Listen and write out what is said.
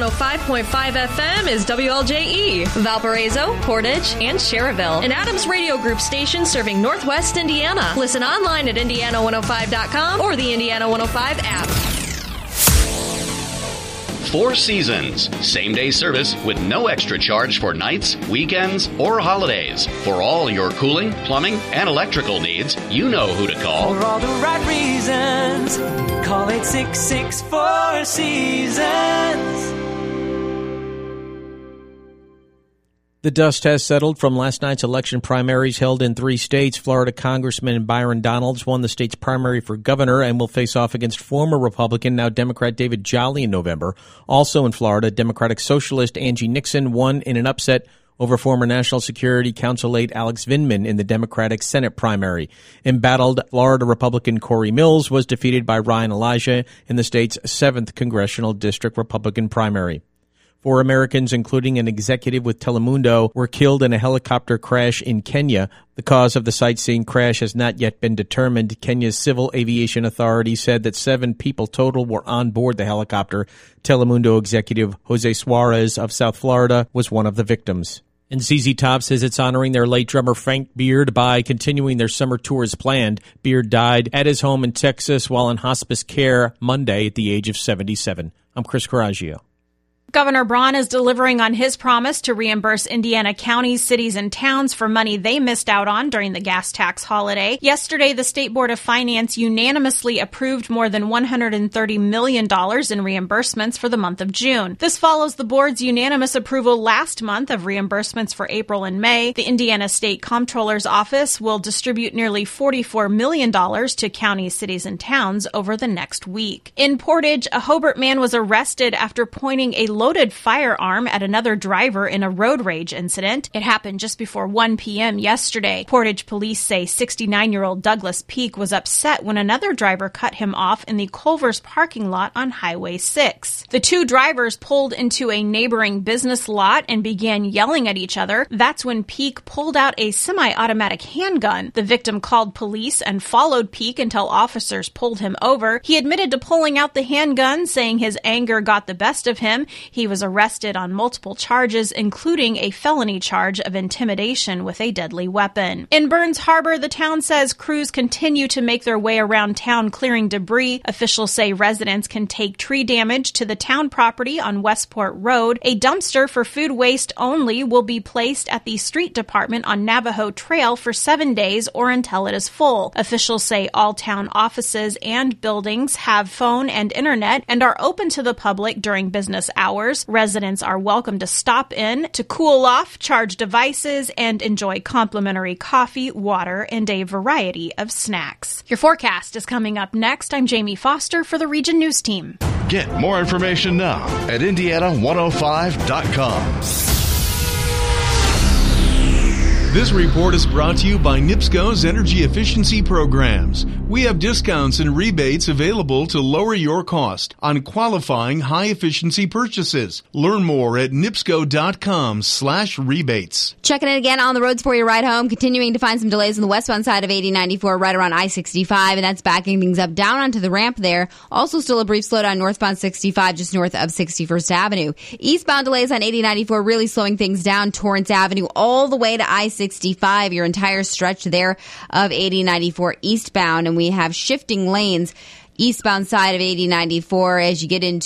105.5 FM is WLJE, Valparaiso, Portage, and Cherryville, an Adams Radio Group station serving Northwest Indiana. Listen online at Indiana105.com or the Indiana 105 app. Four Seasons. Same-day service with no extra charge for nights, weekends, or holidays. For all your cooling, plumbing, and electrical needs, you know who to call. For all the right reasons, call 866-4 Seasons. The dust has settled from last night's election primaries held in 3 states. Florida Congressman Byron Donalds won the state's primary for governor and will face off against former Republican, now Democrat David Jolly in November. Also in Florida, Democratic Socialist Angie Nixon won in an upset over former National Security Council aide Alex Vindman in the Democratic Senate primary. Embattled Florida Republican Corey Mills was defeated by Ryan Elijah in the state's 7th Congressional District Republican primary. 4 Americans, including an executive with Telemundo, were killed in a helicopter crash in Kenya. The cause of the sightseeing crash has not yet been determined. Kenya's Civil Aviation Authority said that 7 people total were on board the helicopter. Telemundo executive Jose Suarez of South Florida was one of the victims. And ZZ Top says it's honoring their late drummer Frank Beard by continuing their summer tour as planned. Beard died at his home in Texas while in hospice care Monday at the age of 77. I'm Chris Coraggio. Governor Braun is delivering on his promise to reimburse Indiana counties, cities, and towns for money they missed out on during the gas tax holiday. Yesterday, the State Board of Finance unanimously approved more than $130 million in reimbursements for the month of June. This follows the board's unanimous approval last month of reimbursements for April and May. The Indiana State Comptroller's Office will distribute nearly $44 million to counties, cities, and towns over the next week. In Portage, a Hobart man was arrested after pointing a loaded firearm at another driver in a road rage incident. It happened just before 1 p.m. yesterday. Portage police say 69-year-old Douglas Peak was upset when another driver cut him off in the Culver's parking lot on Highway 6. The 2 drivers pulled into a neighboring business lot and began yelling at each other. That's when Peak pulled out a semi-automatic handgun. The victim called police and followed Peak until officers pulled him over. He admitted to pulling out the handgun, saying his anger got the best of him. He was arrested on multiple charges, including a felony charge of intimidation with a deadly weapon. In Burns Harbor, the town says crews continue to make their way around town clearing debris. Officials say residents can take tree damage to the town property on Westport Road. A dumpster for food waste only will be placed at the street department on Navajo Trail for 7 days or until it is full. Officials say all town offices and buildings have phone and internet and are open to the public during business hours. Residents are welcome to stop in to cool off, charge devices, and enjoy complimentary coffee, water, and a variety of snacks. Your forecast is coming up next. I'm Jamie Foster for the Region News Team. Get more information now at Indiana105.com. This report is brought to you by NIPSCO's Energy Efficiency Programs. We have discounts and rebates available to lower your cost on qualifying high-efficiency purchases. Learn more at nipsco.com/rebates. Checking it again on the roads for your ride home. Continuing to find some delays on the westbound side of 8094 right around I-65, and that's backing things up down onto the ramp there. Also still a brief slowdown northbound 65 just north of 61st Avenue. Eastbound delays on 8094 really slowing things down. Torrance Avenue all the way to I-65, your entire stretch there of 8094 eastbound, and we have shifting lanes eastbound side of 8094 as you get into